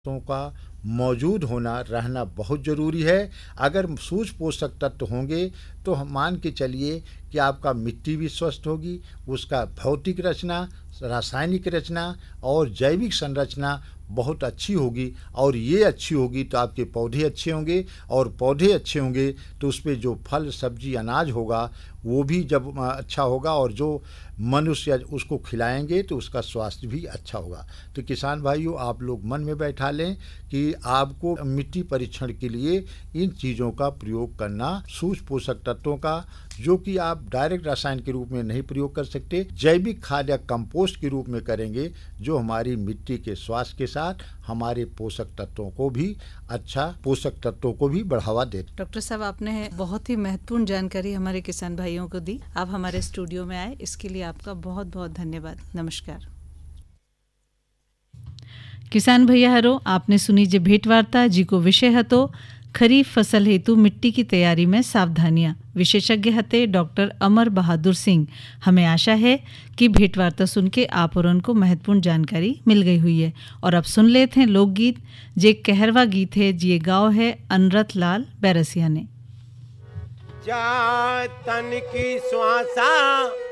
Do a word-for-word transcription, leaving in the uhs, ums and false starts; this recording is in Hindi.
तत्वों का मौजूद होना रहना बहुत ज़रूरी है। अगर सूक्ष्म पोषक तत्व होंगे तो हम मान के चलिए कि आपका मिट्टी भी स्वस्थ होगी, उसका भौतिक रचना, रासायनिक रचना और जैविक संरचना बहुत अच्छी होगी। और ये अच्छी होगी तो आपके पौधे अच्छे होंगे, और पौधे अच्छे होंगे तो उस पर जो फल सब्जी अनाज होगा वो भी जब अच्छा होगा, और जो मनुष्य उसको खिलाएंगे तो उसका स्वास्थ्य भी अच्छा होगा। तो किसान भाइयों, आप लोग मन में बैठा लें कि आपको मिट्टी परीक्षण के लिए इन चीज़ों का प्रयोग करना, सूक्ष्म पोषक तत्वों का, जो कि आप डायरेक्ट रसायन के रूप में नहीं प्रयोग कर सकते, जैविक खाद या कंपोस्ट के रूप में करेंगे, जो हमारी मिट्टी के स्वास्थ्य के साथ हमारे पोषक तत्वों को भी अच्छा पोषक तत्वों को भी बढ़ावा दे। डॉक्टर साहब, आपने बहुत ही महत्वपूर्ण जानकारी हमारे किसान भाइयों को दी। आप हमारे स्टूडियो में आए, इसके लिए आपका बहुत बहुत धन्यवाद। नमस्कार। किसान भैया हरो, आपने सुनी जे भेंट वार्ता जी को विषय हतो खरीफ फसल हेतु मिट्टी की तैयारी में सावधानियां। विशेषज्ञ हते डॉक्टर अमर बहादुर सिंह। हमें आशा है कि भेंट वार्ता सुन के आप और उनको महत्वपूर्ण जानकारी मिल गई हुई है। और अब सुन लेते हैं लोकगीत, जे कहरवा गीत है, जे गाँव है अनरत लाल बैरसिया ने। जा तन की श्वासा